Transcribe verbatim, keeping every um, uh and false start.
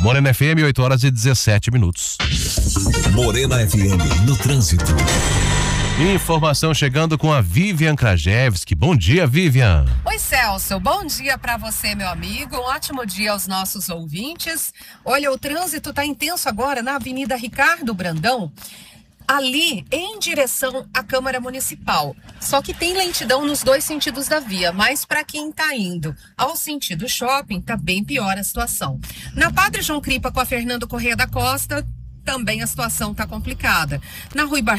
Morena F M, oito horas e dezessete minutos. Morena F M no trânsito. Informação chegando com a Vivian Krajewski. Bom dia, Vivian. Oi, Celso. Bom dia para você, meu amigo. Um ótimo dia aos nossos ouvintes. Olha, o trânsito está intenso agora na Avenida Ricardo Brandão, ali em direção à Câmara Municipal. Só que tem lentidão nos dois sentidos da via, mas para quem está indo ao sentido shopping, tá bem pior a situação. Na Padre João Cripa com a Fernando Correia da Costa, também a situação está complicada. Na Rui Bar